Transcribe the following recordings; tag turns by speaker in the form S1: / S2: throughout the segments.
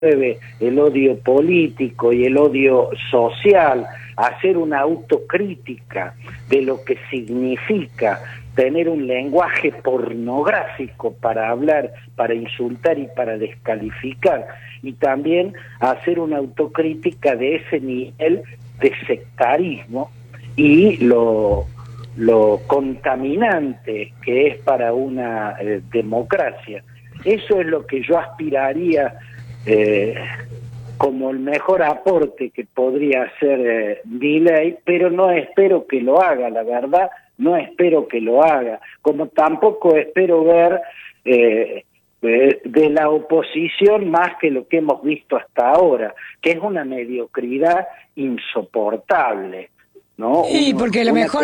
S1: el odio político y el odio social, hacer una autocrítica de lo que significa tener un lenguaje pornográfico para hablar, para insultar y para descalificar, y también hacer una autocrítica de ese nivel de sectarismo y lo contaminante que es para una democracia. Eso es lo que yo aspiraría como el mejor aporte que podría hacer Milei, pero no espero que lo haga, la verdad, no espero que lo haga, como tampoco espero ver de la oposición más que lo que hemos visto hasta ahora, que es una mediocridad insoportable, ¿no?
S2: Sí, porque a lo mejor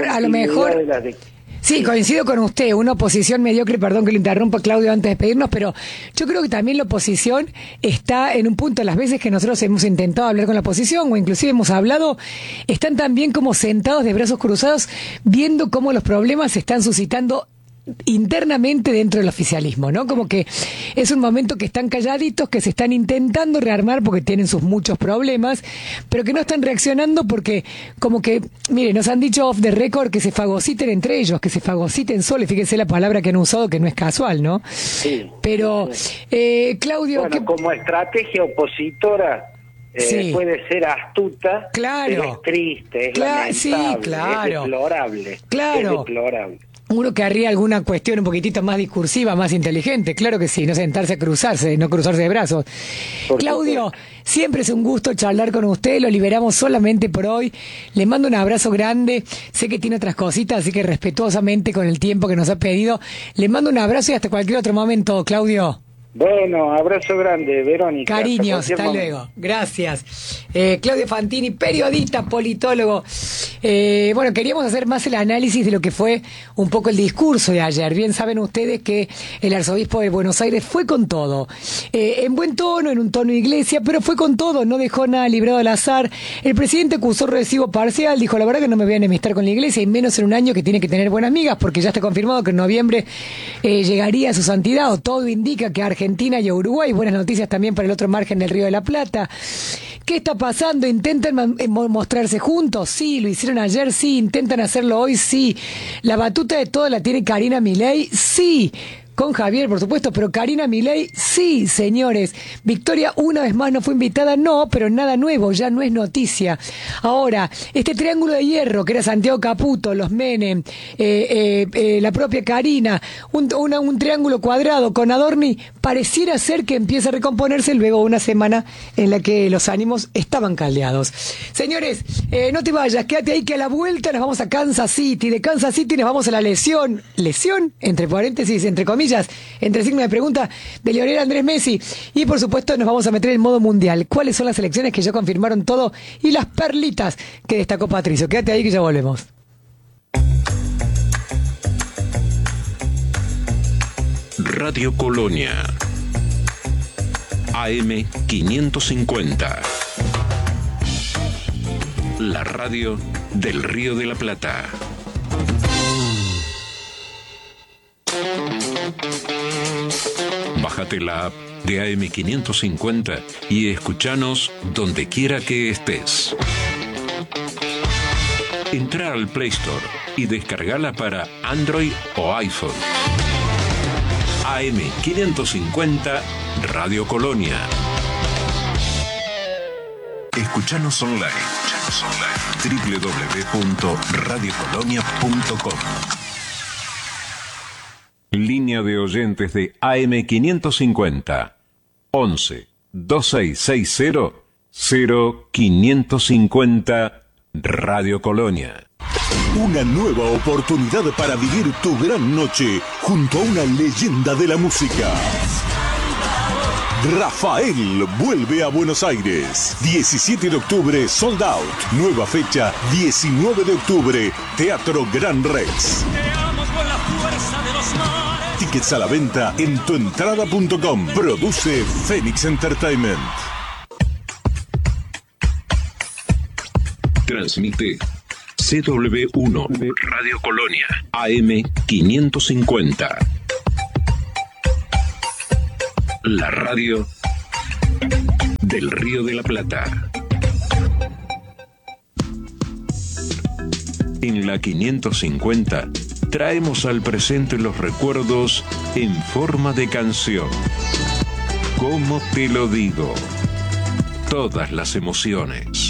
S2: sí, coincido con usted, una oposición mediocre, perdón que lo interrumpa, Claudio, antes de despedirnos, pero yo creo que también la oposición está en un punto, las veces que nosotros hemos intentado hablar con la oposición, o inclusive hemos hablado, están también como sentados de brazos cruzados, viendo cómo los problemas se están suscitando internamente dentro del oficialismo, ¿no? Como que es un momento que están calladitos, que se están intentando rearmar porque tienen sus muchos problemas, pero que no están reaccionando porque, como que, mire, nos han dicho off the record que se fagociten entre ellos, que se fagociten solos, fíjense la palabra que han usado, que no es casual, ¿no?
S1: Sí.
S2: Pero, Claudio...
S1: Bueno, como estrategia opositora...
S2: sí.
S1: Puede ser astuta,
S2: claro,
S1: pero es triste, es lamentable,
S2: sí, claro,
S1: es deplorable,
S2: claro.
S1: Es deplorable.
S2: Uno que haría alguna cuestión un poquitito más discursiva, más inteligente, claro que sí, no sentarse a cruzarse, no cruzarse de brazos. Claudio, siempre es un gusto charlar con usted, lo liberamos solamente por hoy, le mando un abrazo grande, sé que tiene otras cositas, así que respetuosamente con el tiempo que nos ha pedido, le mando un abrazo y hasta cualquier otro momento, Claudio.
S1: Bueno, abrazo grande, Verónica.
S2: Cariños, hasta luego. Gracias. Claudio Fantini, periodista, politólogo. Bueno, queríamos hacer más el análisis de lo que fue un poco el discurso de ayer. Bien saben ustedes que el arzobispo de Buenos Aires fue con todo. En buen tono, en un tono iglesia, pero fue con todo, no dejó nada librado al azar. El presidente acusó recibo parcial, dijo, la verdad que no me voy a enemistar con la iglesia, y menos en un año que tiene que tener buenas migas, porque ya está confirmado que en noviembre llegaría a su santidad, o todo indica que Argentina y Uruguay, buenas noticias también para el otro margen del Río de la Plata. ¿Qué está pasando? ¿Intentan mostrarse juntos? Sí. ¿Lo hicieron ayer? Sí. ¿Intentan hacerlo hoy? Sí. ¿La batuta de todo la tiene Karina Milei? Sí. Con Javier, por supuesto, pero Karina Milei, sí, señores. Victoria una vez más no fue invitada, no, pero nada nuevo, ya no es noticia. Ahora, este triángulo de hierro, que era Santiago Caputo, los Menem, la propia Karina, un triángulo cuadrado con Adorni, pareciera ser que empieza a recomponerse luego de una semana en la que los ánimos estaban caldeados. Señores, no te vayas, quédate ahí que a la vuelta nos vamos a Kansas City. De Kansas City nos vamos a la lesión, entre paréntesis, entre comillas, entre signos de pregunta, de Lionel Andrés Messi. Y por supuesto nos vamos a meter en modo mundial. ¿Cuáles son las selecciones que ya confirmaron todo? Y las perlitas que destacó Patricio. Quédate ahí que ya volvemos.
S3: Radio Colonia AM 550. La radio del Río de la Plata. Bájate la app de AM550 y escuchanos donde quiera que estés. Entra al Play Store y descargala para Android o iPhone. AM550 Radio Colonia. Escuchanos online. www.radiocolonia.com. Línea de oyentes de AM550 11 2660 0550 Radio Colonia.
S4: Una nueva oportunidad para vivir tu gran noche junto a una leyenda de la música. Rafael vuelve a Buenos Aires. 17 de octubre, sold out. Nueva fecha, 19 de octubre, Teatro Gran Rex. Tickets a la venta en tuentrada.com. Produce Phoenix Entertainment.
S3: Transmite CW1 Radio Colonia AM550. La radio del Río de la Plata. En la 550 traemos al presente los recuerdos en forma de canción. ¿Cómo te lo digo? Todas las emociones.